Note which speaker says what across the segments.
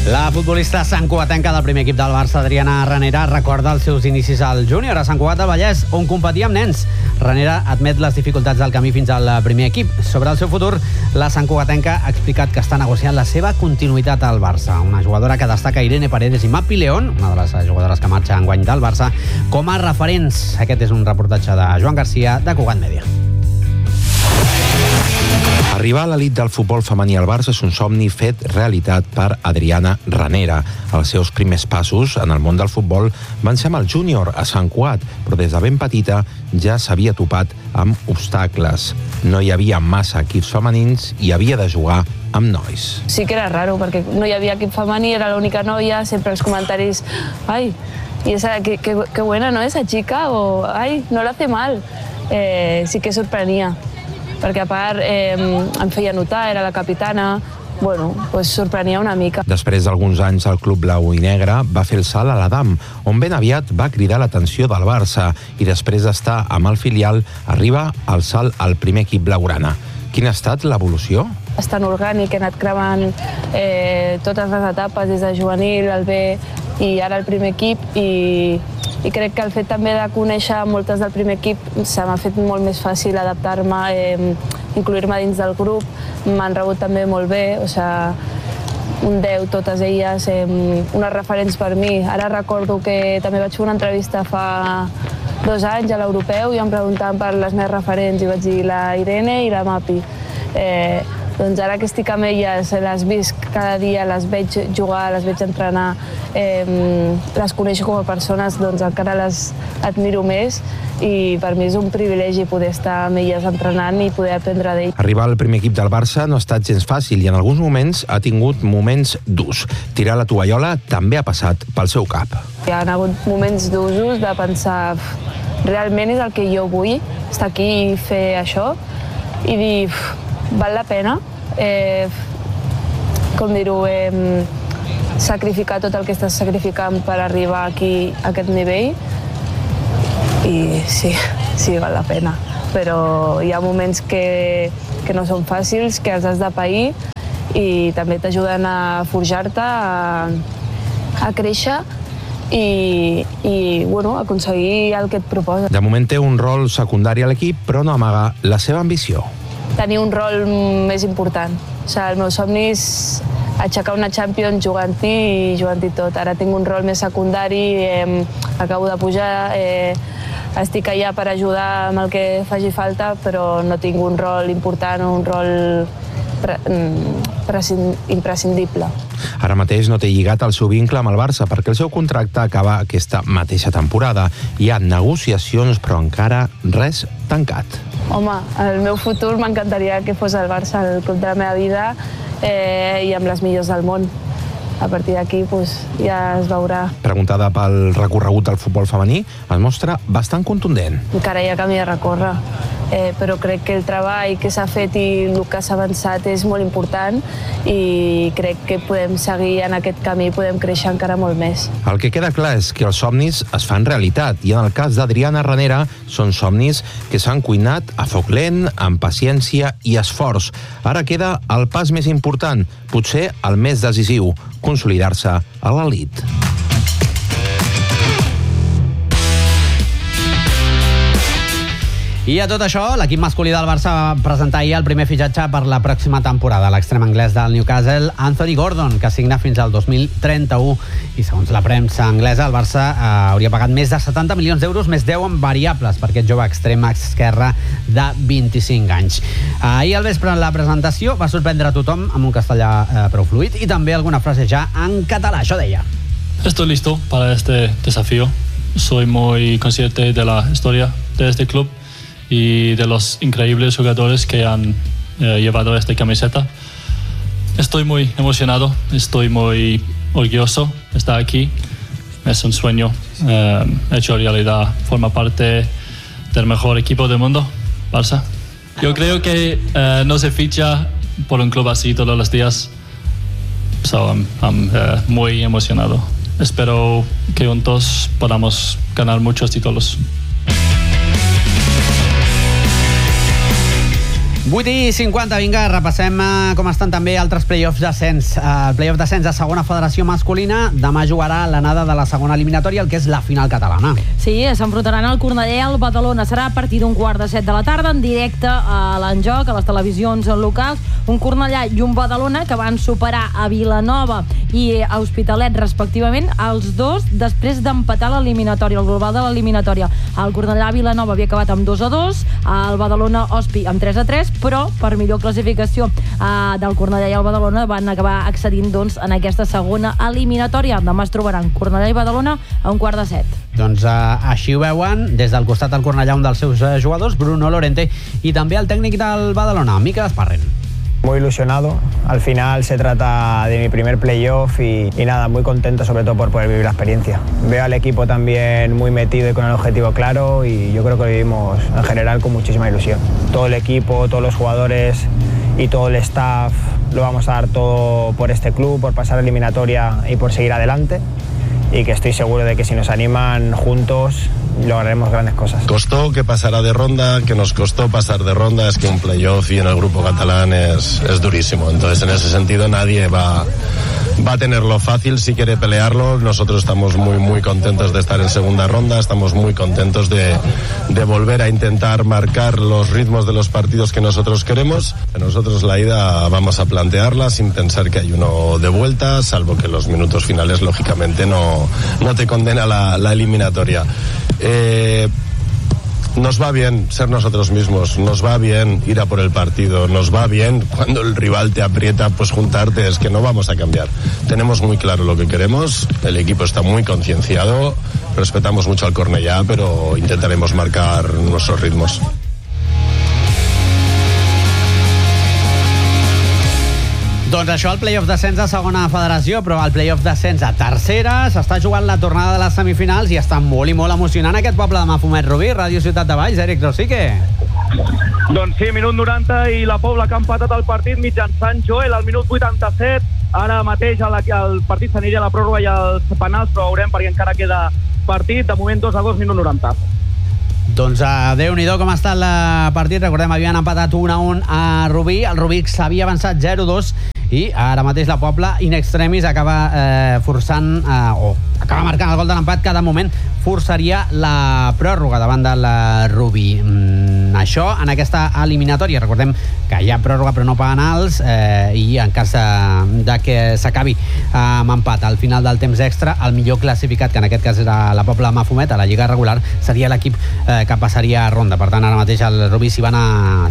Speaker 1: La futbolista santcugatenca del primer equip del Barça, Adriana Ranera, recorda els seus inicis al júnior a Sant Cugat del Vallès, on competia amb nens. Ranera admet les dificultats del camí fins al primer equip. Sobre el seu futur, la santcugatenca ha explicat que està negociant la seva continuïtat al Barça. Una jugadora que destaca Irene Paredes i Mapi León, una de les jugadores que marxa enguany del Barça, com a referents. Aquest és un reportatge de Joan Garcia, de Cugat Mèdia.
Speaker 2: Arribar a l'elit del futbol femení al Barça és un somni fet realitat per Adriana Ranera. Els seus primers passos en el món del futbol van ser amb el júnior a Sant Cugat, però des de ben petita ja s'havia topat amb obstacles. No hi havia massa equips femenins i havia de jugar amb nois.
Speaker 3: Sí que era raro, perquè no hi havia equip femení, era l'única noia, sempre els comentaris, ai, y esa, qué buena, ¿no? Esa chica, o ay, no la hace mal. Sí que sorprenia, perquè a part em feia notar, era la capitana, bueno, pues sorprenia una mica.
Speaker 2: Després d'alguns anys al Club Blau i Negre va fer el salt a l'Adam, on ben aviat va cridar l'atenció del Barça i després d'estar amb el filial arriba al salt al primer equip blaugrana. Quina ha estat l'evolució?
Speaker 3: És tan orgànic, he anat cremant totes les etapes, des de juvenil, el B i ara el primer equip, i crec que el fet també de conèixer moltes del primer equip se m'ha fet molt més fàcil adaptar-me, incluir-me dins del grup. M'han rebut també molt bé, o sigui, un 10 totes elles, unes referents per mi. Ara recordo que també vaig fer una entrevista fa 2 anys a l'Europeu i em preguntaven per les meves referents i vaig dir la Irene i la Mapi. Doncs ara que estic amb elles, les visc cada dia, les veig jugar, les veig entrenar, les coneixo com a persones, doncs encara les admiro més i per mi és un privilegi poder estar amb elles entrenant i poder aprendre d'elles.
Speaker 2: Arribar al primer equip del Barça no ha estat gens fàcil i en alguns moments ha tingut moments durs. Tirar la tovallola també ha passat pel seu cap.
Speaker 3: Hi ha hagut moments d'usos de pensar realment és el que jo vull, estar aquí i fer això i dir val la pena, com dir-ho, sacrificar tot el que estàs sacrificant per arribar aquí a aquest nivell i sí, val la pena, però hi ha moments que no són fàcils, que els has de pair i també t'ajuden a forjar-te, a créixer i bueno, aconseguir el que et proposa.
Speaker 2: De moment té un rol secundari a l'equip, però no amaga la seva ambició.
Speaker 3: Tenir un rol més important. O sigui, el meu somni és aixecar una Champions jugant-hi i jugant-hi tot. Ara tinc un rol més secundari, acabo de pujar, estic allà per ajudar amb el que faci falta, però no tinc un rol important o un rol imprescindible.
Speaker 2: Ara mateix no té lligat el seu vincle amb el Barça perquè el seu contracte acaba aquesta mateixa temporada. Hi ha negociacions, però encara res tancat.
Speaker 3: Home, el meu futur m'encantaria que fos el Barça, el club de la meva vida i amb les millors del món. A partir d'aquí ja es veurà.
Speaker 2: Preguntada pel recorregut del futbol femení, es mostra bastant contundent.
Speaker 3: Encara hi ha camí de recórrer, però crec que el treball que s'ha fet i el que s'ha avançat és molt important i crec que podem seguir en aquest camí, podem créixer encara molt més.
Speaker 2: El que queda clar és que els somnis es fan realitat i en el cas d'Adriana Ranera són somnis que s'han cuinat a foc lent, amb paciència i esforç. Ara queda el pas més important, potser el més decisiu, consolidar-se a l'elit.
Speaker 1: I a tot això, l'equip masculí del Barça va presentar ahir el primer fitxatge per la pròxima temporada. L'extrem anglès del Newcastle, Anthony Gordon, que signa fins al 2031. I segons la premsa anglesa, el Barça hauria pagat més de 70 milions d'euros, més 10 en variables, per aquest jove extrem esquerre de 25 anys. Ahir al vespre, en la presentació, va sorprendre a tothom amb un castellà prou fluid i també alguna frase ja en català. Això deia:
Speaker 4: Estoy listo para este desafío. Soy muy consciente de la historia de este club y de los increíbles jugadores que han llevado esta camiseta. Estoy muy emocionado, estoy muy orgulloso de estar aquí. Es un sueño hecho realidad, forma parte del mejor equipo del mundo, Barça. Yo creo que no se ficha por un club así todos los días, so I'm muy emocionado. Espero que juntos podamos ganar muchos títulos.
Speaker 1: 8:50, vinga, repassem com estan també altres play-offs d'ascens. El play-off d'ascens de segona federació masculina. Demà jugarà l'anada de la segona eliminatòria, el que és la final catalana.
Speaker 5: Sí, s'enfrontaran el Cornellà i el Badalona. Serà a partir d'un 6:15 de la tarda, en directe a l'Enjoc, a les televisions locals. Un Cornellà i un Badalona que van superar a Vilanova i a Hospitalet, respectivament, els dos després d'empatar l'eliminatòria, el global de l'eliminatòria. El Cornellà-Vilanova havia acabat amb 2-2, el Badalona-Hospi amb 3-3, però per millor classificació del Cornellà i el Badalona van acabar accedint doncs, en aquesta segona eliminatòria. Demà es trobaran Cornellà i Badalona a 6:45.
Speaker 1: Doncs així ho veuen des del costat del Cornellà un dels seus jugadors, Bruno Lorente, i també el tècnic del Badalona, Mikel Esparren.
Speaker 6: Muy ilusionado, al final se trata de mi primer playoff y nada, muy contento sobre todo por poder vivir la experiencia. Veo al equipo también muy metido y con el objetivo claro y yo creo que lo vivimos en general con muchísima ilusión. Todo el equipo, todos los jugadores y todo el staff lo vamos a dar todo por este club, por pasar la eliminatoria y por seguir adelante, y que estoy seguro de que si nos animan juntos lograremos grandes cosas.
Speaker 7: Costó que pasara de ronda, que nos costó pasar de ronda, es que un playoff y en el grupo catalán es durísimo, entonces en ese sentido nadie va a tenerlo fácil si quiere pelearlo. Nosotros estamos muy contentos de estar en segunda ronda, estamos muy contentos de volver a intentar marcar los ritmos de los partidos que nosotros queremos. Nosotros la ida vamos a plantearla sin pensar que hay uno de vuelta, salvo que los minutos finales lógicamente no te condena la eliminatoria. Nos va bien ser nosotros mismos, nos va bien ir a por el partido, nos va bien cuando el rival te aprieta, pues juntarte, es que no vamos a cambiar. Tenemos muy claro lo que queremos, el equipo está muy concienciado, respetamos mucho al Cornellà, pero intentaremos marcar nuestros ritmos.
Speaker 1: Doncs això, el play-off d'ascens a segona federació, però el play-off d'ascens a tercera s'està jugant la tornada de les semifinals i està molt i molt emocionant aquest poble de Mafumet, Rubí, Ràdio Ciutat de Valls, Eric Rosique.
Speaker 8: Doncs sí, minut 90 i la Pobla que ha empatat el partit mitjançant Joel al minut 87. Ara mateix el partit s'aniria a la pròrroga i als penals, però veurem perquè encara queda partit. De moment 2-2, minut 90.
Speaker 1: Doncs Déu-n'hi-do com ha estat el partit. Recordem, havien empatat 1-1 a Rubí. El Rubí s'havia avançat 0-2 i ara mateix la Pobla in extremis acaba forçant o acaba marcant el gol de l'empat. Cada moment forçaria la pròrroga davant del Rubí. Això en aquesta eliminatòria. Recordem que hi ha pròrroga però no penals i en cas de que s'acabi amb empat al final del temps extra, el millor classificat, que en aquest cas era la Pobla de Mafumet, a la Lliga regular, seria l'equip que passaria a ronda. Per tant, ara mateix el Rubí, si van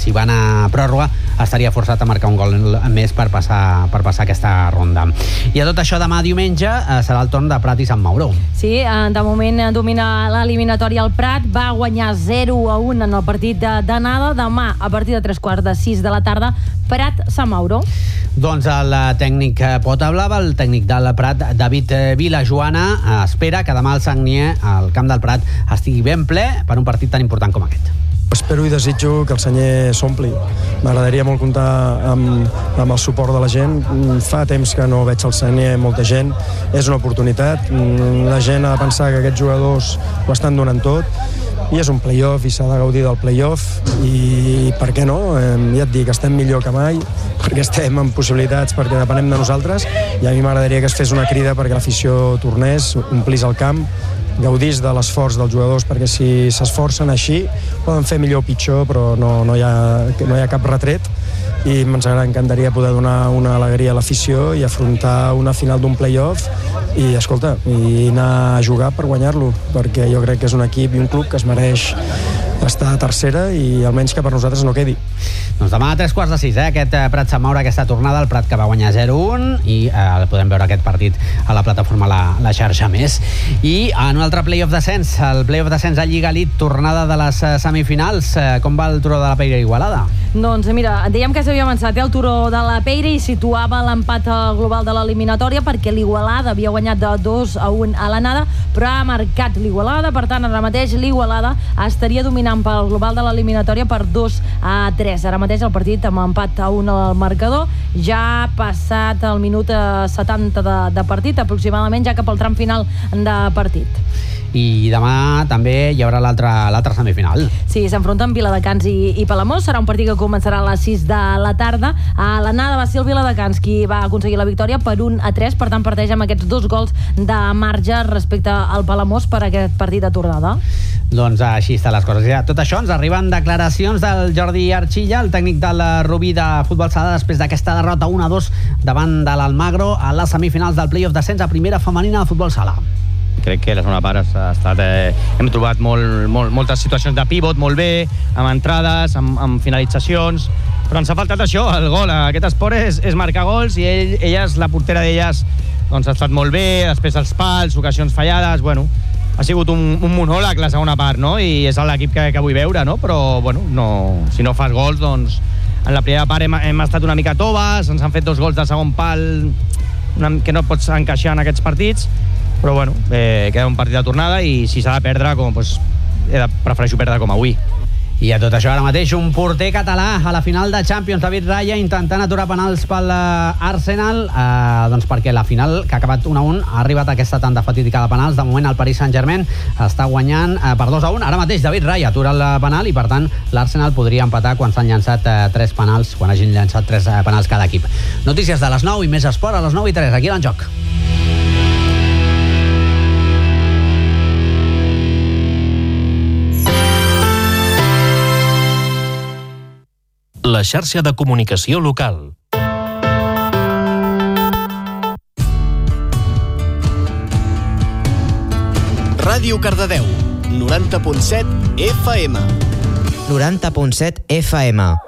Speaker 1: a pròrroga, estaria forçat a marcar un gol més per passar aquesta ronda. I a tot això, demà diumenge serà el torn de Prat i Sant Mauro.
Speaker 5: Sí, de moment domina l'eliminatòria el Prat, va guanyar 0-1 en el partit d'anada. Demà, a partir de 3:45 de la tarda, Prat-Sant Mauro.
Speaker 1: Doncs el tècnic Potablava, el tècnic del Prat, David Vilajoana, espera que demà el Sagnier, al camp del Prat, estigui ben ple per un partit tan important com aquest.
Speaker 9: Espero i desitjo que el Sagnier s'ompli. M'agradaria molt comptar amb el suport de la gent. Fa temps que no veig el Sagnier molta gent. És una oportunitat. La gent ha de pensar que aquests jugadors ho estan donant tot i és un play-off i s'ha de gaudir del play-off i per què no? Ja et dic, estem millor que mai perquè estem en possibilitats, perquè depenem de nosaltres, i a mi m'agradaria que es fes una crida perquè l'afició tornés, omplís el camp, gaudís de l'esforç dels jugadors, perquè si s'esforcen així poden fer millor o pitjor, però no hi ha cap retret, i ens encantaria poder donar una alegria a l'afició i afrontar una final d'un play-off i, escolta, i anar a jugar per guanyar-lo, perquè jo crec que és un equip i un club que es mereix estar a tercera i almenys que per nosaltres no quedi.
Speaker 1: Doncs demà a 3:45, aquest Prat-Sant Mauro, aquesta tornada, el Prat que va guanyar 0-1 i podem veure aquest partit a la plataforma La Xarxa Més. I en un altre play-off d'ascens, el play-off d'ascens a Lliga Elite, tornada de les semifinals. Com va el turó de la Peira Igualada?
Speaker 5: Doncs mira, dèiem que s'havia avançat el turó de la Peira i situava l'empat global de l'eliminatòria perquè l'Igualada havia guanyat de 2-1 a l'anada, però ha marcat l'Igualada, per tant ara mateix l'Igualada estaria dominant pel global de l'eliminatòria per 2-3. Ara mateix el partit amb empat a 1 al marcador, ja ha passat el minut 70 de partit aproximadament, ja cap al tram final de partit.
Speaker 1: I demà també hi haurà l'altra semifinal.
Speaker 5: Sí, s'enfronten Viladecans i Palamós. Serà un partit que començarà a les 6 de la tarda. A l'anada va ser el Viladecans qui va aconseguir la victòria per 1-3, per tant parteix amb aquests 2 gols de marge respecte al Palamós per aquest partit de tornada.
Speaker 1: Doncs així estan les coses. Ja, tot això ens arriben declaracions del Jordi Archilla, el tècnic del Rubí de futbol sala, després d'aquesta derrota 1-2 davant de l'Almagro a les semifinals del play-off d'ascens a primera femenina de futbol sala.
Speaker 10: Crec que la segona part ha estat... hem trobat moltes situacions de pivot molt bé, amb entrades, amb finalitzacions, però ens ha faltat això, el gol. Aquest esport és marcar gols i elles, la portera d'elles, doncs ha estat molt bé, després els pals, ocasions fallades, bueno, ha sigut un monòleg la segona part, no? I és l'equip que vull veure, no? Però, bueno, si no fas gols, doncs en la primera part hem estat una mica toves, ens han fet 2 gols de segon pal que no pots encaixar en aquests partits, però bueno, queda un partit de tornada i si s'ha de perdre, prefereixo perdre com avui.
Speaker 1: I a tot això, ara mateix, un porter català a la final de Champions, David Raya, intentant aturar penals pel Arsenal, doncs perquè la final, que ha acabat 1-1, ha arribat aquesta tanda fatídica de penals. De moment, el Paris Saint-Germain està guanyant per 2-1. Ara mateix, David Raya atura el penal i, per tant, l'Arsenal podria empatar quan s'han llançat 3 penals, quan hagin llançat 3 penals cada equip. Notícies de les 9 i més esport a les 9:03, aquí a l'Enjoc.
Speaker 11: La xarxa de comunicació local.
Speaker 12: Ràdio Cardedeu, 90.7 FM.
Speaker 13: 90.7 FM.